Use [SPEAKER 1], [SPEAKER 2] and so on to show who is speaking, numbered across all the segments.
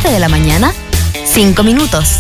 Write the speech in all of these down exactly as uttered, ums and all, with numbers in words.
[SPEAKER 1] once de la mañana, cinco minutos.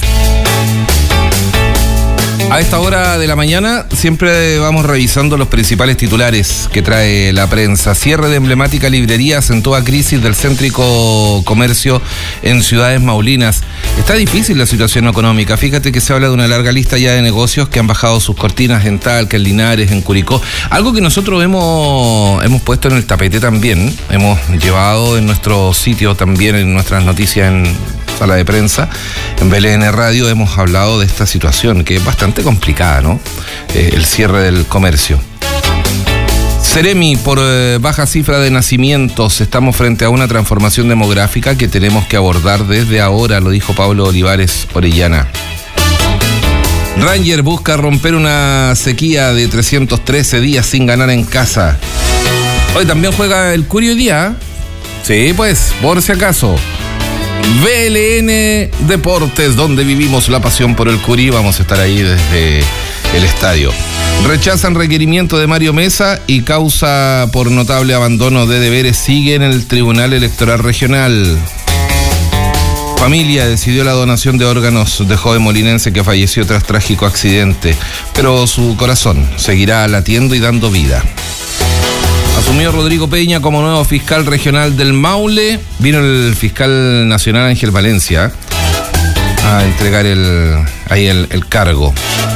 [SPEAKER 2] A esta hora de la mañana siempre vamos revisando los principales titulares que trae la prensa. Cierre de emblemática librería acentúa crisis del céntrico comercio en ciudades maulinas. Está difícil la situación económica. Fíjate que se habla de una larga lista ya de negocios que han bajado sus cortinas en Talca, en Linares, en Curicó. Algo que nosotros hemos, hemos puesto en el tapete también. Hemos llevado en nuestro sitio también, en nuestras noticias en sala de prensa, en B L N Radio, hemos hablado de esta situación que es bastante complicada, ¿no? Eh, el cierre del comercio. Ceremi, por eh, baja cifra de nacimientos, estamos frente a una transformación demográfica que tenemos que abordar desde ahora, lo dijo Pablo Olivares Orellana. Ranger busca romper una sequía de trescientos trece días sin ganar en casa. Hoy también juega el Curi hoy día. Sí, pues, por si acaso. B L N Deportes, donde vivimos la pasión por el Curi. Vamos a estar ahí desde el estadio. Rechazan requerimiento de Mario Mesa y causa por notable abandono de deberes sigue en el Tribunal Electoral Regional. Familia decidió la donación de órganos de joven molinense que falleció tras trágico accidente, pero su corazón seguirá latiendo y dando vida. Asumió Rodrigo Peña como nuevo fiscal regional del Maule. Vino el fiscal nacional Ángel Valencia a entregar el, ahí el, el cargo.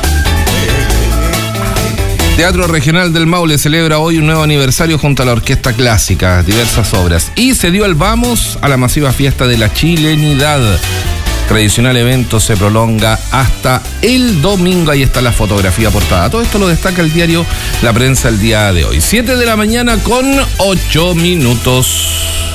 [SPEAKER 2] Teatro Regional del Maule celebra hoy un nuevo aniversario junto a la Orquesta Clásica, diversas obras. Y se dio el vamos a la masiva fiesta de la chilenidad. Tradicional evento se prolonga hasta el domingo. Ahí está la fotografía portada. Todo esto lo destaca el diario La Prensa el día de hoy. siete de la mañana con ocho minutos.